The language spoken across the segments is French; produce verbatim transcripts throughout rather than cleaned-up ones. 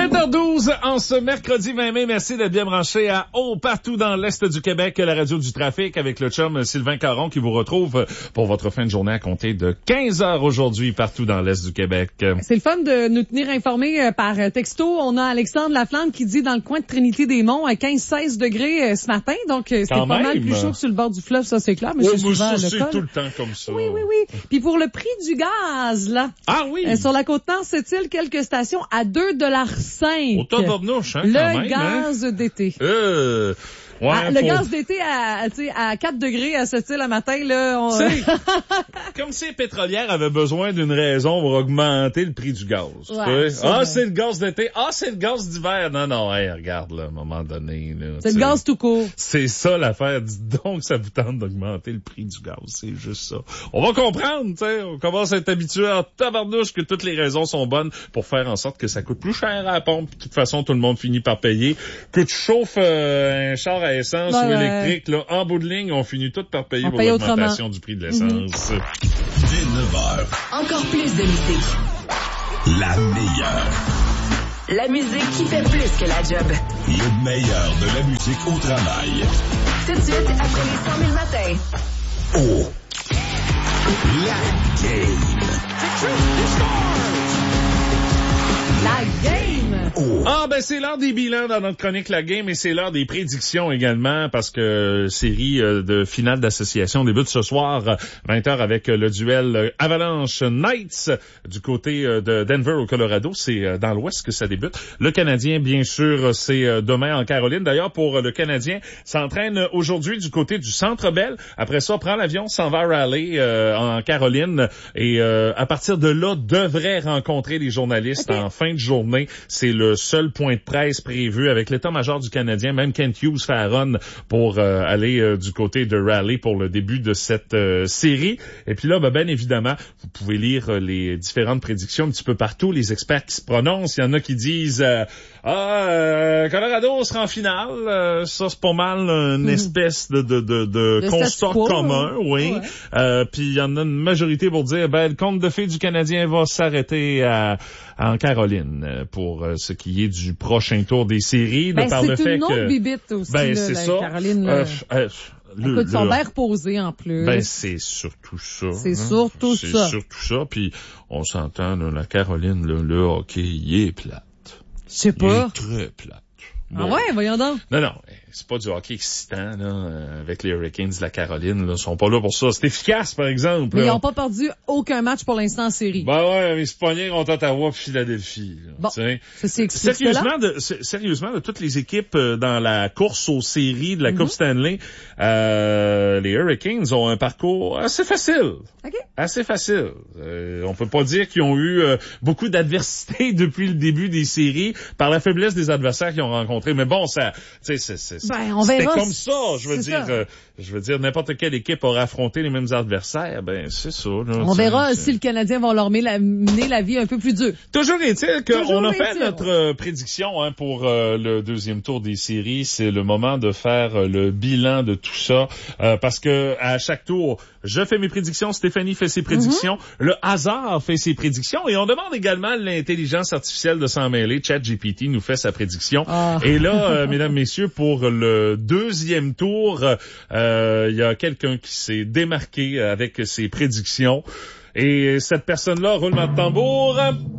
sept heures douze en ce mercredi vingt mai. Merci d'être bien branché à haut partout dans l'Est du Québec, la radio du trafic avec le chum Sylvain Caron qui vous retrouve pour votre fin de journée à compter de quinze heures aujourd'hui partout dans l'Est du Québec. C'est le fun de nous tenir informés par texto. On a Alexandre Laflamme qui dit dans le coin de Trinité-des-Monts à quinze seize degrés ce matin. Donc, c'est Quand pas même. mal plus chaud que sur le bord du fleuve, ça c'est clair. Mais Oh, c'est mais souvent ça, le c'est cas. tout le temps comme ça. Oui, oui, oui. Puis pour le prix du gaz, là. Ah oui. Euh, sur la Côte-Nord, c'est-il quelques stations à deux dollars cinq. Au tabarnouche, hein, Le quand même, gaz hein? d'été. Euh... Ouais, Ah, le pour... gaz d'été à, tu sais, à quatre degrés à cette île le matin, là, on... Comme si les pétrolières avaient besoin d'une raison pour augmenter le prix du gaz. Ouais, tu sais. Ah, c'est le gaz d'été. Ah, c'est le gaz d'hiver. Non, non, hey, regarde, là, à un moment donné. Là, c'est le gaz tout court. C'est ça l'affaire. Dites donc, ça vous tente d'augmenter le prix du gaz. C'est juste ça. On va comprendre, tu sais. On commence à être habitué à tabarnouche que toutes les raisons sont bonnes pour faire en sorte que ça coûte plus cher à la pompe. De toute façon, tout le monde finit par payer. Que tu chauffes euh, un char à essence ben, ou électrique, là, en bout de ligne, on finit tout par payer on pour paye l'augmentation du prix de l'essence. Mm-hmm. Dès neuf heures. Encore plus de musique. La meilleure. La musique qui fait plus que la job. Le meilleur de la musique au travail. Tout de suite, après les cent mille matins. Oh. La game. La game! Oh. Ah, ben, c'est l'heure des bilans dans notre chronique La Game et c'est l'heure des prédictions également parce que série de finale d'association débute ce soir, vingt heures avec le duel Avalanche Knights du côté de Denver au Colorado. C'est dans l'Ouest que ça débute. Le Canadien, bien sûr, c'est demain en Caroline. D'ailleurs, pour le Canadien, s'entraîne aujourd'hui du côté du Centre Bell. Après ça, prend l'avion, s'en va à Raleigh euh, en Caroline et euh, à partir de là, devrait rencontrer les journalistes okay. en fin de journée. C'est le seul point de presse prévu avec l'état-major du Canadien. Même Kent Hughes fait un run pour euh, aller euh, du côté de Raleigh pour le début de cette euh, série. Et puis là, ben, bien évidemment, vous pouvez lire euh, les différentes prédictions un petit peu partout. Les experts qui se prononcent, il y en a qui disent euh, ah, euh, Colorado sera en finale. Euh, ça, c'est pas mal une espèce de, de, de, de, de constat commun. Hein? Oui. Ouais. Euh, puis il y en a une majorité pour dire ben le conte de fées du Canadien va s'arrêter à, en Caroline pour euh, ce qui est du prochain tour des séries. Ben, par c'est le fait une autre que bibite aussi, ben, là, c'est la ça. Caroline. Euh, euh, Le, Écoute, ils sont bien reposés en plus. Ben, c'est surtout ça. C'est hein? surtout c'est ça. C'est surtout ça. Puis, on s'entend, là, la Caroline, là, le hockey, il est plate. Je sais pas. Il est très plate. Bon. Ah ouais, voyons donc. Non, non, c'est pas du hockey excitant, là, avec les Hurricanes de la Caroline, là. Ils sont pas là pour ça. C'est efficace, par exemple. Mais là. ils ont pas perdu aucun match pour l'instant en série. Ben ouais, les Spaniens contre Ottawa puis Philadelphie. Là, bon, t'sais. ça c'est sérieusement de, sérieusement, de toutes les équipes dans la course aux séries de la mm-hmm. Coupe Stanley, euh, les Hurricanes ont un parcours assez facile. Okay. Assez facile. Euh, on peut pas dire qu'ils ont eu euh, beaucoup d'adversité depuis le début des séries par la faiblesse des adversaires qu'ils ont rencontrés. Mais bon, ça, tu sais, c'est, c'est, ben, c'était comme ça. Je veux c'est dire, euh, je veux dire, n'importe quelle équipe aura affronté les mêmes adversaires. Ben, c'est ça. Là, on verra c'est... si le Canadien va leur mener la, mener la vie un peu plus dure. Toujours est-il qu'on a est-il. fait notre euh, prédiction hein, pour euh, le deuxième tour des séries. C'est le moment de faire euh, le bilan de tout ça euh, parce que à chaque tour, je fais mes prédictions, Stéphanie fait ses prédictions, mm-hmm. le hasard fait ses prédictions et on demande également l'intelligence artificielle de s'en mêler. ChatGPT nous fait sa prédiction. Oh. Et là, euh, mesdames, messieurs, pour le deuxième tour, il euh, y a quelqu'un qui s'est démarqué avec ses prédictions. Et cette personne-là, roulement de tambour,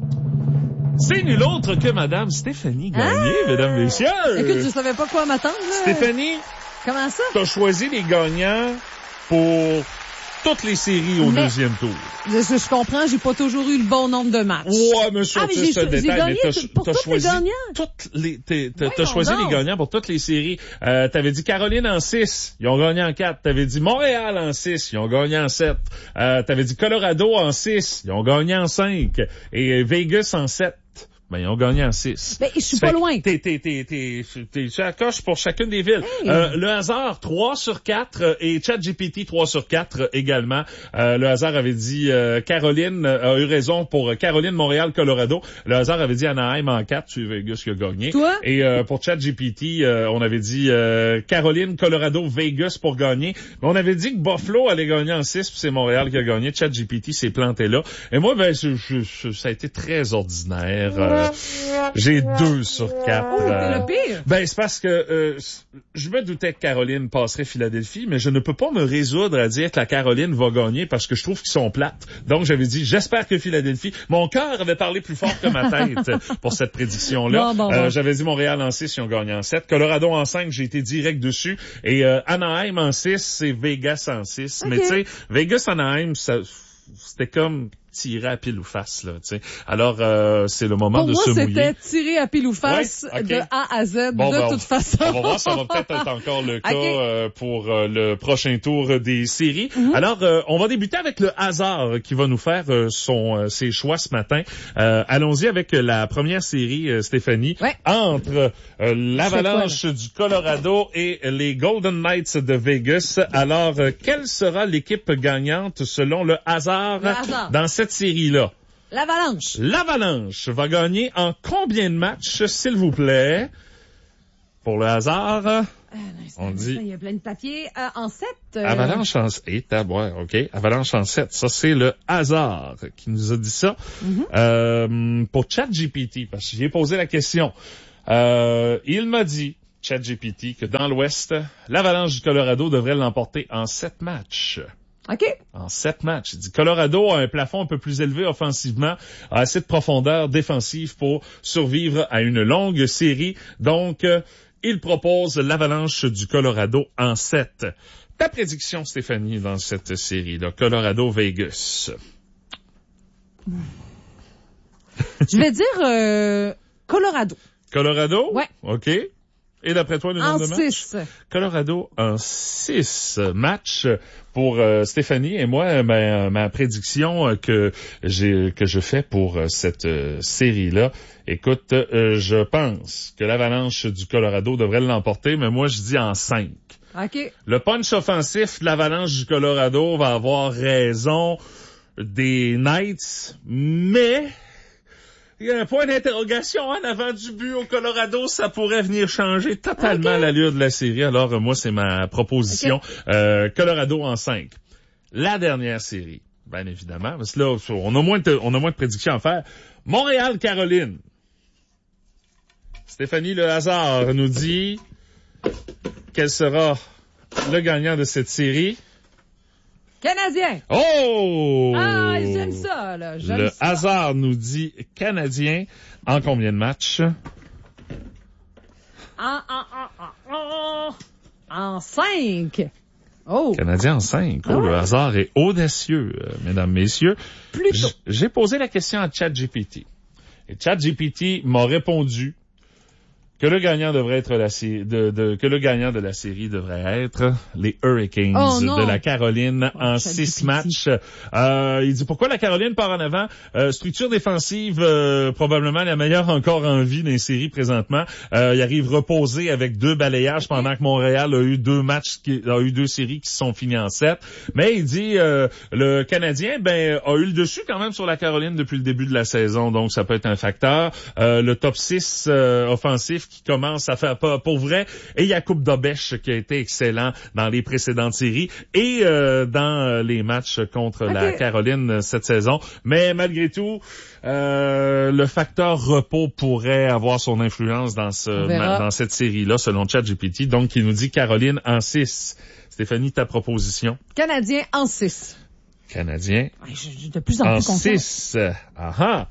c'est nul autre que Madame Stéphanie Gagné, ah! mesdames, messieurs. Écoute, je savais pas quoi m'attendre. Là. Stéphanie, comment ça? T'as choisi les gagnants pour toutes les séries au mais, deuxième tour. Je, je comprends, j'ai pas toujours eu le bon nombre de matchs. Ouais, monsieur, ah, mais j'ai, j'ai détail, gagné mais t'as, pour t'as toutes choisi les gagnants. Toutes les, t'as, t'as, t'as choisi non. les gagnants pour toutes les séries. Euh, t'avais dit Caroline en six, ils ont gagné en quatre. T'avais dit Montréal en six, ils ont gagné en sept. Euh, t'avais dit Colorado en six, ils ont gagné en cinq. Et Vegas en sept. Ben, ils ont gagné en six. Ben, je suis pas loin. T'es, t'es, t'es, t'es, t'es, t'es à coche pour chacune des villes. Hey. Euh, le hasard, trois sur quatre, et ChatGPT, trois sur quatre également. Euh, le hasard avait dit, euh, Caroline, euh, a eu raison pour Caroline, Montréal, Colorado. Le hasard avait dit Anaheim en quatre, c'est Vegas qui a gagné. Toi? Et, euh, pour ChatGPT, euh, on avait dit, euh, Caroline, Colorado, Vegas pour gagner. Mais on avait dit que Buffalo allait gagner en six, puis c'est Montréal qui a gagné. ChatGPT s'est planté là. Et moi, ben, je, je, je, ça a été très ordinaire. Euh, euh, j'ai deux sur quatre. Oh, euh, c'est le pire. Ben, c'est parce que euh, je me doutais que Caroline passerait Philadelphie, mais je ne peux pas me résoudre à dire que la Caroline va gagner parce que je trouve qu'ils sont plates. Donc, j'avais dit, j'espère que Philadelphie... Mon cœur avait parlé plus fort que ma tête pour cette prédiction-là. Bon, bon, euh, bon. J'avais dit Montréal en six, ils ont gagné en sept. Colorado en cinq, j'ai été direct dessus. Et euh, Anaheim en six, c'est Vegas en six. Okay. Mais tu sais, Vegas-Anaheim, ça... c'était comme tirer à pile ou face, là, tu sais. Alors, euh, c'est le moment Pour de moi, se c'était mouiller. tirer à pile ou face Ouais, ok. de A à Z, Bon, de ben, toute façon. On va voir, ça va peut-être être encore le cas Ok. euh, pour euh, le prochain tour des séries. Mm-hmm. Alors, euh, on va débuter avec le hasard qui va nous faire euh, son euh, ses choix ce matin. Euh, allons-y avec la première série, euh, Stéphanie, Ouais. entre euh, l'Avalanche C'est quoi, du Colorado et les Golden Knights de Vegas. Alors, euh, quelle sera l'équipe gagnante selon le hasard, Le hasard. dans cette série-là? L'Avalanche. L'Avalanche va gagner en combien de matchs, s'il vous plaît? Pour le hasard, Euh, on dit Il y a plein de papiers. Euh, en sept. euh, Avalanche en sept. Ouais, OK. Avalanche en sept. Ça, c'est le hasard qui nous a dit ça. Mm-hmm. Euh, pour ChatGPT, parce que j'ai posé la question. Euh, il m'a dit, ChatGPT, que dans l'Ouest, l'Avalanche du Colorado devrait l'emporter en sept matchs. OK. En sept matchs. Il dit Colorado a un plafond un peu plus élevé offensivement, a assez de profondeur défensive pour survivre à une longue série. Donc, euh, il propose l'Avalanche du Colorado en sept. Ta prédiction, Stéphanie, dans cette série-là, Colorado-Vegas. Je vais dire euh, Colorado. Colorado? Ouais. OK. Et d'après toi, le En nombre de matchs? six. Colorado en six matchs pour euh, Stéphanie et moi. Ben, ma prédiction euh, que j'ai que je fais pour euh, cette euh, série-là. Écoute, euh, je pense que l'Avalanche du Colorado devrait l'emporter, mais moi je dis en cinq. OK. Le punch offensif de l'Avalanche du Colorado va avoir raison des Knights, mais il y a un point d'interrogation en avant du but au Colorado. Ça pourrait venir changer totalement Okay. l'allure de la série. Alors, euh, moi, c'est ma proposition. Okay. Euh, Colorado en cinq. La dernière série, bien évidemment, parce que là, on a moins de, on a moins de prédictions à faire. Montréal-Caroline. Stéphanie Le Hasard nous dit quel sera le gagnant de cette série. Canadien. Oh! Ah, j'aime ça, là. J'aime Le ça. hasard nous dit Canadien en combien de matchs? En, en, en, en, en cinq. Oh. Canadien en cinq. Oh, Ah le ouais. hasard est audacieux, euh, mesdames, messieurs. Plutôt. J- J'ai posé la question à ChatGPT. Et ChatGPT m'a répondu que le gagnant devrait être la série, de, de, que le gagnant de la série devrait être les Hurricanes Oh non. de la Caroline Oh, en ChatGPT. six matchs. Euh, il dit pourquoi la Caroline part en avant? Euh, structure défensive, euh, probablement la meilleure encore en vie dans les séries présentement. Euh, il arrive reposé avec deux balayages pendant que Montréal a eu deux matchs, qui, a eu deux séries qui se sont finies en sept. Mais il dit euh, le Canadien ben a eu le dessus quand même sur la Caroline depuis le début de la saison, donc ça peut être un facteur. Euh, le top six euh, offensif qui commence à faire pas pour vrai, et Jakub Dobeš qui a été excellent dans les précédentes séries et euh, dans les matchs contre Okay. la Caroline cette saison. Mais malgré tout, euh, le facteur repos pourrait avoir son influence dans ce On verra. ma- dans cette série-là, selon ChatGPT. Donc, il nous dit Caroline en six. Stéphanie, ta proposition? Canadien en six. Canadien Ouais, je suis de plus en, en plus confiant. six. Ah ah.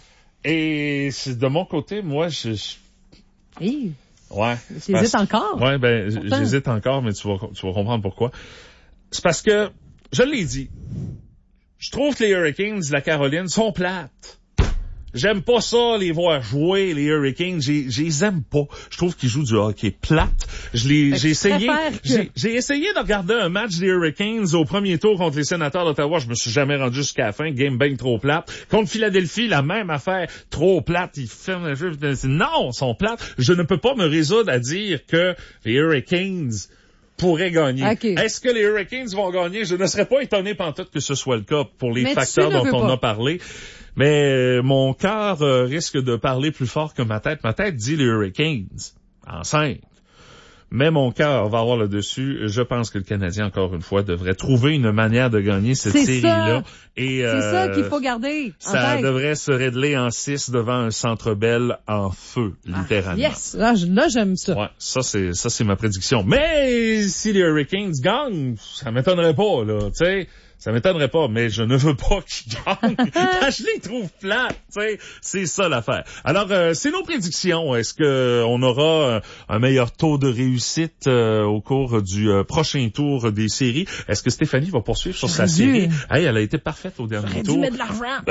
Et c'est de mon côté, moi, je... je- Hey, Ouais. tu hésites encore? Ouais, ben, j- Pourtant. j'hésite encore, mais tu vas, tu vas comprendre pourquoi. C'est parce que, je l'ai dit, je trouve que les Hurricanes de la Caroline sont plates. J'aime pas ça, les voir jouer, les Hurricanes. J'ai, je les aime pas. Je trouve qu'ils jouent du hockey plate. Je l'ai, Fait que j'ai tu essayé, préfères que- j'ai, j'ai essayé de regarder un match des Hurricanes au premier tour contre les Sénateurs d'Ottawa. Je me suis jamais rendu jusqu'à la fin. Game bien trop plate. Contre Philadelphie, la même affaire. Trop plate. Ils ferment le jeu. Non, ils sont plates. Je ne peux pas me résoudre à dire que les Hurricanes pourraient gagner. Okay. Est-ce que les Hurricanes vont gagner? Je ne serais pas étonné pantoute que ce soit le cas pour les Mais tu facteurs ne dont veux on pas. a parlé. Mais euh, mon cœur euh, risque de parler plus fort que ma tête. Ma tête dit les Hurricanes en cinq. mais mon cœur va avoir le dessus. Je pense que le Canadien, encore une fois, devrait trouver une manière de gagner cette C'est série-là. ça. Et, C'est euh, ça qu'il faut garder en ça tête. devrait se régler en six devant un Centre Bell en feu, littéralement. Ah, yes, là, je- là j'aime ça. Ouais, ça c'est ça c'est ma prédiction. Mais si les Hurricanes gagnent, ça m'étonnerait pas là, tu sais. Ça m'étonnerait pas, mais je ne veux pas qu'ils gagnent. Je les trouve plates, tu sais. C'est ça l'affaire. Alors, euh, c'est nos prédictions. Est-ce que on aura euh, un meilleur taux de réussite euh, au cours du euh, prochain tour des séries? Est-ce que Stéphanie va poursuivre sur sa J'aurais série? dû. Hey, elle a été parfaite au dernier J'aurais dû tour. mettre de l'argent.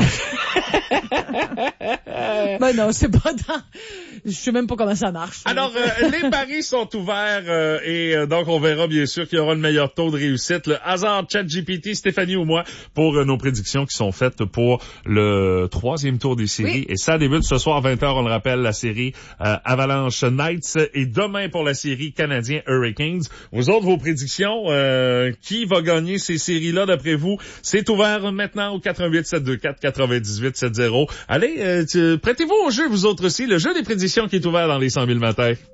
Ben non, c'est pas dans... Je sais même pas comment ça marche. Alors, euh, les paris sont ouverts euh, et euh, donc on verra bien sûr qui aura le meilleur taux de réussite. Le hasard, ChatGPT, Stéphanie ou moi pour euh, nos prédictions qui sont faites pour le troisième tour des séries. Oui. Et ça débute ce soir à vingt heures, on le rappelle, la série euh, Avalanche Knights et demain pour la série Canadien Hurricanes. Vous autres, vos prédictions, euh, qui va gagner ces séries-là d'après vous? C'est ouvert maintenant au quatre un huit sept deux quatre neuf huit sept zéro. Allez, euh, tu- prêtez-vous au jeu, vous autres aussi, le jeu des prédictions qui est ouvert dans les cent mille matins.